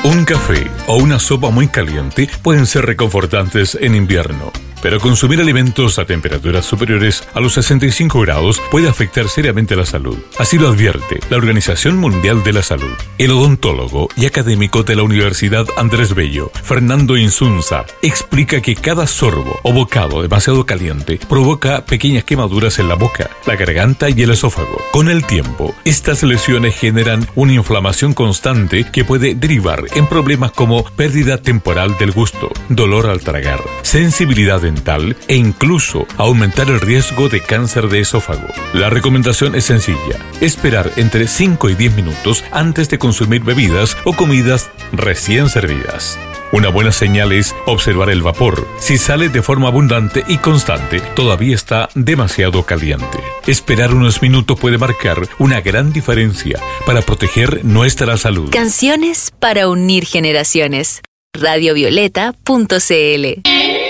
Un café o una sopa muy caliente pueden ser reconfortantes en invierno, pero consumir alimentos a temperaturas superiores a los 65 grados puede afectar seriamente la salud. Así lo advierte la Organización Mundial de la Salud. El odontólogo y académico de la Universidad Andrés Bello, Fernando Insunza, explica que cada sorbo o bocado demasiado caliente provoca pequeñas quemaduras en la boca, la garganta y el esófago. Con el tiempo, estas lesiones generan una inflamación constante que puede derivar en problemas como pérdida temporal del gusto, dolor al tragar, sensibilidad dental e incluso aumentar el riesgo de cáncer de esófago. La recomendación es sencilla: esperar entre 5 y 10 minutos antes de consumir bebidas o comidas recién servidas. Una buena señal es observar el vapor. Si sale de forma abundante y constante, todavía está demasiado caliente. Esperar unos minutos puede marcar una gran diferencia para proteger nuestra salud. Canciones para unir generaciones. Radiovioleta.cl